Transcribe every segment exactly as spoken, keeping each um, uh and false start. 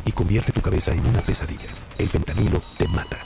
y convierte tu cabeza en una pesadilla. El fentanilo te mata.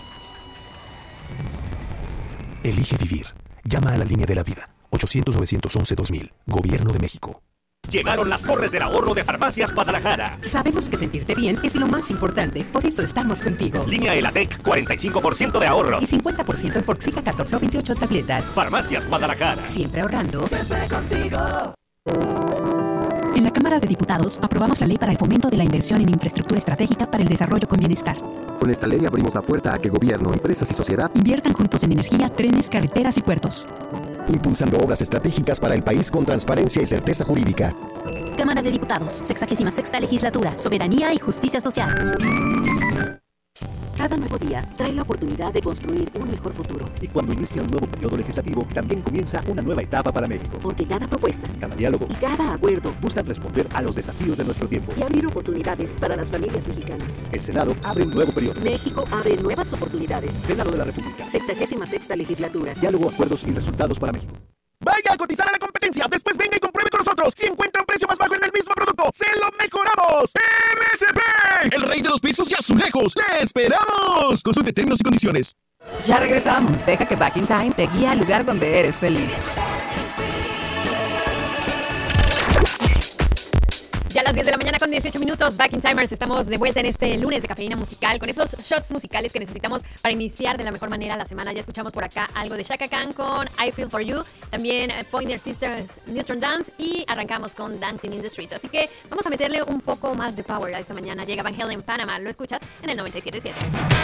Elige vivir. Llama a la línea de la vida. ochocientos, novecientos once, dos mil. Gobierno de México. Llegaron las torres del ahorro de Farmacias Guadalajara. Sabemos que sentirte bien es lo más importante, por eso estamos contigo. Línea Elatec, cuarenta y cinco por ciento de ahorro. Y cincuenta por ciento en Forxica catorce o veintiocho tabletas. Farmacias Guadalajara. Siempre ahorrando. Siempre contigo. En la Cámara de Diputados aprobamos la Ley para el Fomento de la Inversión en Infraestructura Estratégica para el Desarrollo con Bienestar. Con esta ley abrimos la puerta a que gobierno, empresas y sociedad inviertan juntos en energía, trenes, carreteras y puertos. Impulsando obras estratégicas para el país con transparencia y certeza jurídica. Cámara de Diputados, sexagésima sexta Legislatura, Soberanía y Justicia Social. Cada nuevo día trae la oportunidad de construir un mejor futuro. Y cuando inicia un nuevo periodo legislativo, también comienza una nueva etapa para México. Porque cada propuesta, cada diálogo y cada acuerdo buscan responder a los desafíos de nuestro tiempo y abrir oportunidades para las familias mexicanas. El Senado abre un nuevo periodo. México abre nuevas oportunidades. Senado de la República. Sexagésima sexta Legislatura. Diálogo, acuerdos y resultados para México. Vaya a cotizar a la competencia, después venga y compruebe con nosotros. Si encuentra un precio más bajo en el mismo producto, ¡se lo mejoramos! ¡M S P! El rey de los pisos y azulejos. ¡Te esperamos! Consulte términos y condiciones. Ya regresamos. Deja que Back in Time te guíe al lugar donde eres feliz. Ya a las diez de la mañana con dieciocho minutos, Back in Timers, estamos de vuelta en este lunes de cafeína musical con esos shots musicales que necesitamos para iniciar de la mejor manera la semana. Ya escuchamos por acá algo de Chaka Khan con I Feel For You, también Pointer Sisters Neutron Dance y arrancamos con Dancing in the Street. Así que vamos a meterle un poco más de power a esta mañana. Llega Van Halen Panama, lo escuchas en el noventa y siete punto siete.